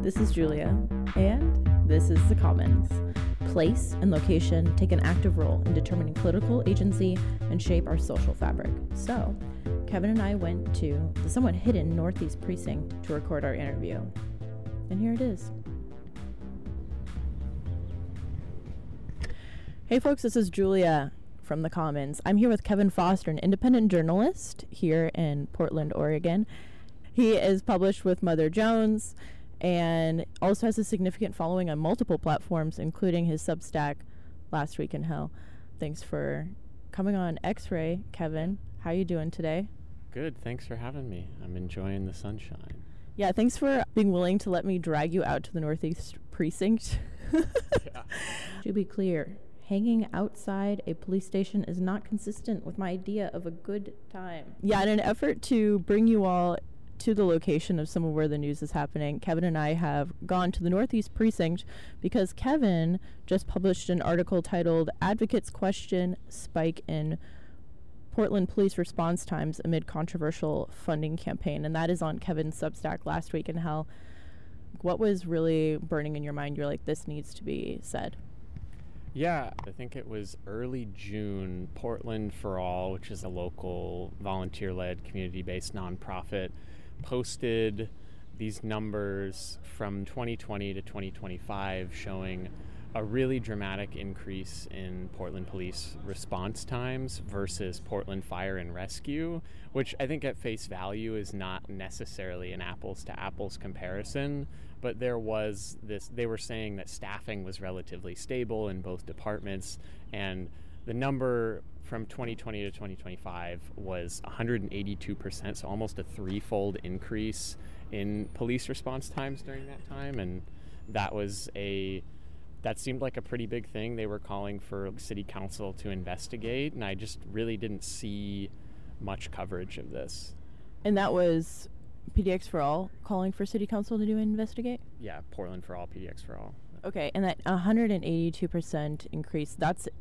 This is Julia, and this is The Commons. Place and location take an active role in determining political agency and shape our social fabric. So, Kevin and I went to the somewhat hidden Northeast Precinct to record our interview. And here it is. Hey folks, this is Julia from The Commons. I'm here with Kevin Foster, an independent journalist here in Portland, Oregon. He is published with Mother Jones and also has a significant following on multiple platforms, including his Substack, Last Week in Hell. Thanks for coming on X-Ray, Kevin. How are you doing today? Good. Thanks for having me. I'm enjoying the sunshine. Yeah, thanks for being willing to let me drag you out to the Northeast Precinct. Yeah. To be clear, hanging outside a police station is not consistent with my idea of a good time. Yeah, in an effort to bring you all to the location of some of where the news is happening, Kevin and I have gone to the Northeast Precinct because Kevin just published an article titled Advocates Question Spike in Portland Police Response Times Amid Controversial Funding Campaign, and that is on Kevin's Substack, Last Week in Hell. What was really burning in your mind? You're like, this needs to be said. Yeah, I think it was early June, Portland for All, which is a local volunteer-led community-based nonprofit, posted these numbers from 2020 to 2025 showing a really dramatic increase in Portland police response times versus Portland Fire and Rescue, which I think at face value is not necessarily an apples to apples comparison, but there was this, they were saying that staffing was relatively stable in both departments, and the number from 2020 to 2025 was 182%, so almost a threefold increase in police response times during that time, and that seemed like a pretty big thing. They were calling for city council to investigate, and I just really didn't see much coverage of this. And that was PDX for All calling for city council to do an investigate? Yeah, Portland for All, PDX for All. Okay, and that 182% increase,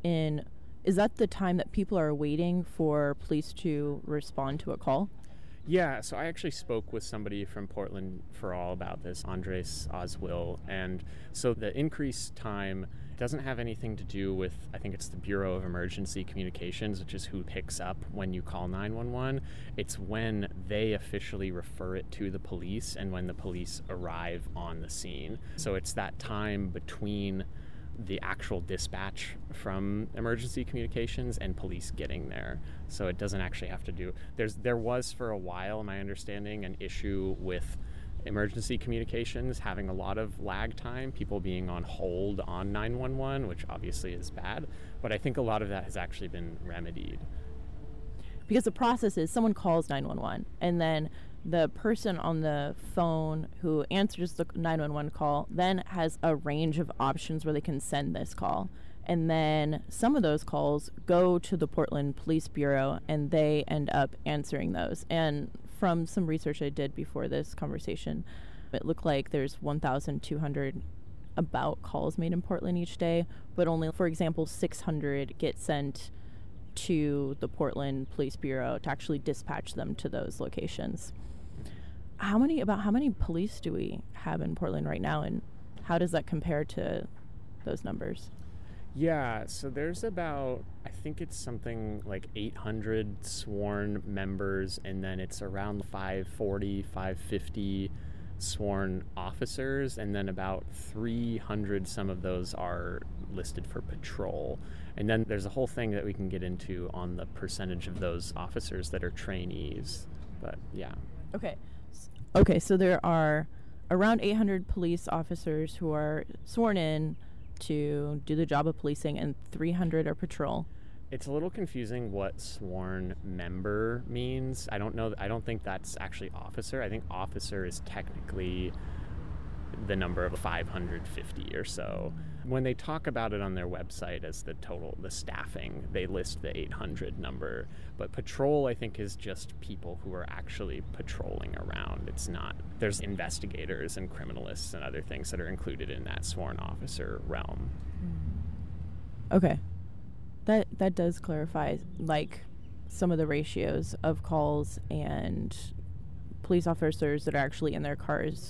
is that the time that people are waiting for police to respond to a call? Yeah, so I actually spoke with somebody from Portland for All about this, Andres Oswill, and so the increased time doesn't have anything to do with, I think it's the Bureau of Emergency Communications, which is who picks up when you call 911. It's when they officially refer it to the police and when the police arrive on the scene. So it's that time between the actual dispatch from emergency communications and police getting there. So it doesn't actually have to do, there was for a while, my understanding, an issue with emergency communications having a lot of lag time, people being on hold on 911, which obviously is bad, but I think a lot of that has actually been remedied. Because the process is someone calls 911 and then the person on the phone who answers the 911 call then has a range of options where they can send this call. And then some of those calls go to the Portland Police Bureau and they end up answering those. And from some research I did before this conversation, it looked like there's 1,200 about calls made in Portland each day, but only, for example, 600 get sent to the Portland Police Bureau to actually dispatch them to those locations. How many police do we have in Portland right now, and how does that compare to those numbers? Yeah, so there's about, I think it's something like 800 sworn members, and then it's around 540, 550 sworn officers, and then about 300, some of those are listed for patrol. And then there's a whole thing that we can get into on the percentage of those officers that are trainees, but yeah. Okay, so there are around 800 police officers who are sworn in to do the job of policing, and 300 are patrol. It's a little confusing what sworn member means. I don't think that's actually officer. I think officer is technically the number of 550 or so. When they talk about it on their website as the staffing, they list the 800 number. But patrol, I think, is just people who are actually patrolling around. It's not, there's investigators and criminalists and other things that are included in that sworn officer realm. Okay. That does clarify, like, some of the ratios of calls and police officers that are actually in their cars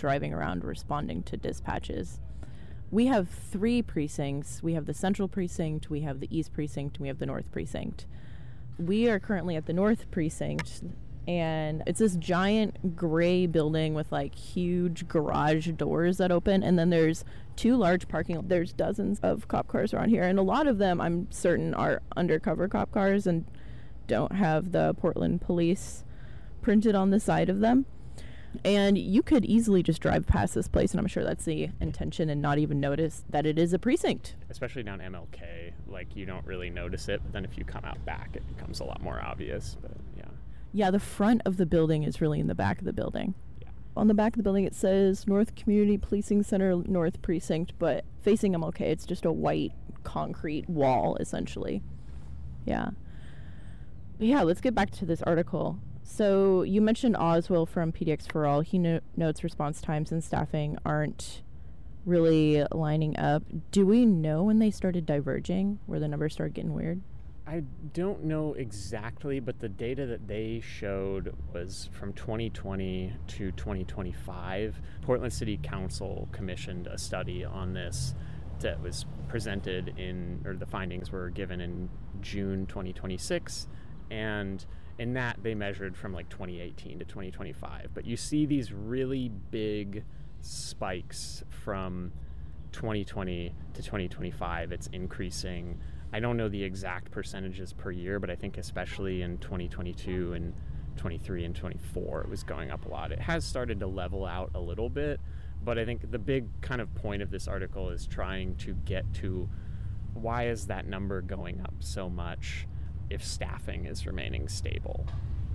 driving around responding to dispatches. We have 3 precincts. We have the Central Precinct, we have the East Precinct, and we have the North Precinct. We are currently at the North Precinct, and it's this giant gray building with like huge garage doors that open, and then there's 2 large parking. There's dozens of cop cars around here, and a lot of them I'm certain are undercover cop cars and don't have the Portland Police printed on the side of them. And you could easily just drive past this place, and I'm sure that's the intention, and not even notice that it is a precinct. Especially down MLK, like you don't really notice it, but then if you come out back, it becomes a lot more obvious. But yeah. Yeah, the front of the building is really in the back of the building. Yeah. On the back of the building, it says North Community Policing Center, North Precinct, but facing MLK, it's just a white concrete wall, essentially. Yeah. But yeah, let's get back to this article. So you mentioned Oswell from PDX for All. He notes response times and staffing aren't really lining up. Do we know when they started diverging, where the numbers started getting weird? I don't know exactly, but the data that they showed was from 2020 to 2025. Portland City Council commissioned a study on this that was presented or the findings were given in June 2026, and in that they measured from like 2018 to 2025. But you see these really big spikes from 2020 to 2025. It's increasing. I don't know the exact percentages per year, but I think especially in 2022 and 23 and 24, it was going up a lot. It has started to level out a little bit, but I think the big kind of point of this article is trying to get to why is that number going up so much if staffing is remaining stable.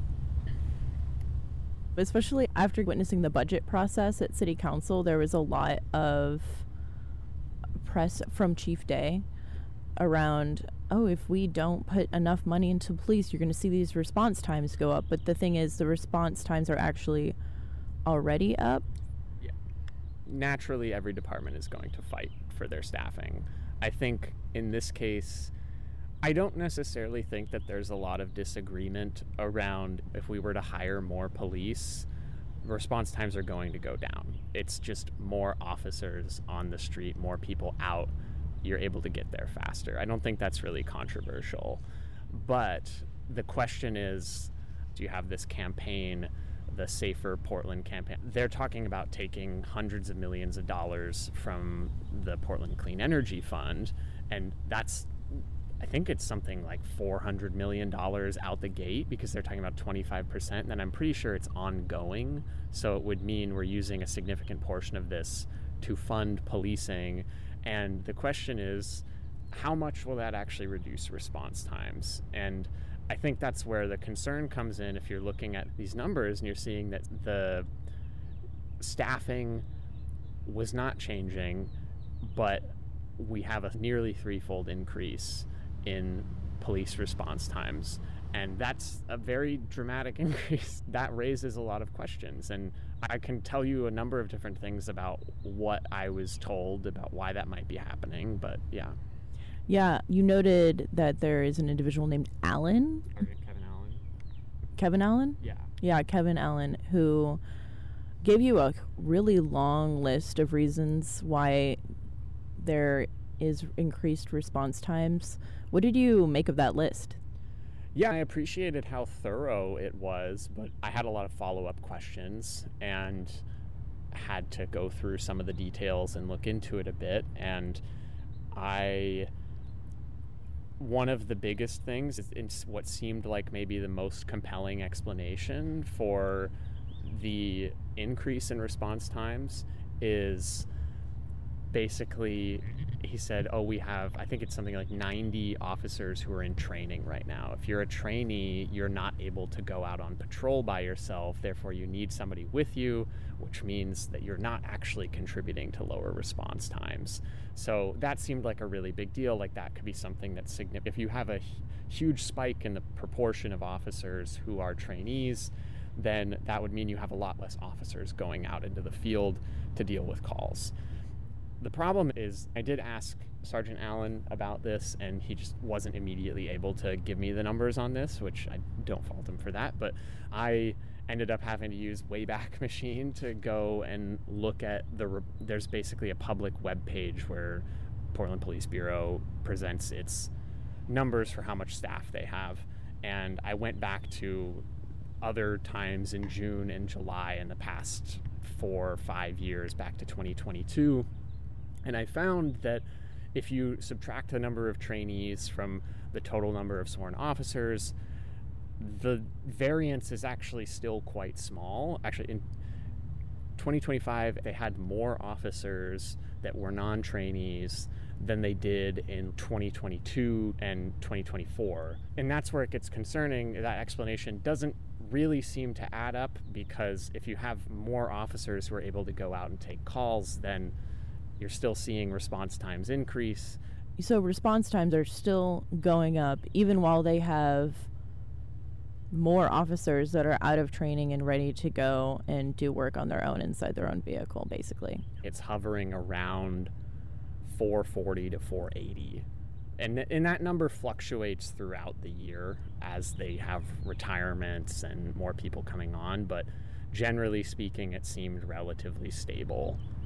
Especially after witnessing the budget process at City Council, there was a lot of press from Chief Day around, if we don't put enough money into police, you're going to see these response times go up. But the thing is, the response times are actually already up. Yeah. Naturally, every department is going to fight for their staffing. I think in this case, I don't necessarily think that there's a lot of disagreement around if we were to hire more police, response times are going to go down. It's just more officers on the street, more people out, you're able to get there faster. I don't think that's really controversial. But the question is, do you have this campaign, the Safer Portland campaign? They're talking about taking hundreds of millions of dollars from the Portland Clean Energy Fund, and I think it's something like $400 million out the gate, because they're talking about 25%, and then I'm pretty sure it's ongoing. So it would mean we're using a significant portion of this to fund policing. And the question is, how much will that actually reduce response times? And I think that's where the concern comes in if you're looking at these numbers and you're seeing that the staffing was not changing, but we have a nearly 3-fold increase in police response times, and that's a very dramatic increase. That raises a lot of questions, and I can tell you a number of different things about what I was told about why that might be happening, but yeah, you noted that there is an individual named Allen. Kevin Allen? Yeah, Kevin Allen, who gave you a really long list of reasons why there is increased response times. What did you make of that list? Yeah, I appreciated how thorough it was, but I had a lot of follow-up questions and had to go through some of the details and look into it a bit. And one of the biggest things is what seemed like maybe the most compelling explanation for the increase in response times is basically, he said, we have, I think it's something like 90 officers who are in training right now. If you're a trainee, you're not able to go out on patrol by yourself. Therefore, you need somebody with you, which means that you're not actually contributing to lower response times. So that seemed like a really big deal. Like that could be something that's significant. If you have a huge spike in the proportion of officers who are trainees, then that would mean you have a lot less officers going out into the field to deal with calls. The problem is, I did ask Sergeant Allen about this, and he just wasn't immediately able to give me the numbers on this, which I don't fault him for that. But I ended up having to use Wayback Machine to go and look at there's basically a public web page where Portland Police Bureau presents its numbers for how much staff they have. And I went back to other times in June and July in the past 4 or 5 years, back to 2022, and I found that if you subtract the number of trainees from the total number of sworn officers, the variance is actually still quite small. Actually, in 2025, they had more officers that were non-trainees than they did in 2022 and 2024. And that's where it gets concerning. That explanation doesn't really seem to add up, because if you have more officers who are able to go out and take calls, then you're still seeing response times increase. So response times are still going up even while they have more officers that are out of training and ready to go and do work on their own inside their own vehicle, basically. It's hovering around 440 to 480. And that number fluctuates throughout the year as they have retirements and more people coming on, but generally speaking, it seemed relatively stable.